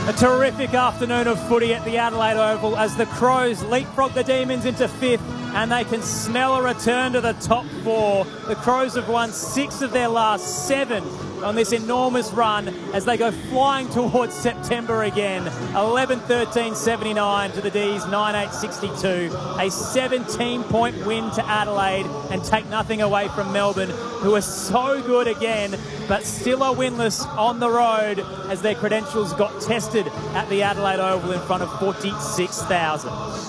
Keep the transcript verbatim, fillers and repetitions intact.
A terrific afternoon of footy at the Adelaide Oval as the Crows leapfrog the Demons into fifth and they can smell a return to the top four. The Crows have won six of their last seven on this enormous run as they go flying towards September again. eleven thirteen seventy-nine to the D's nine eight sixty-two. A seventeen point win to Adelaide and take nothing away from Melbourne, who are so good again but still are winless on the road as their credentials got tested at the Adelaide Oval in front of forty-six thousand.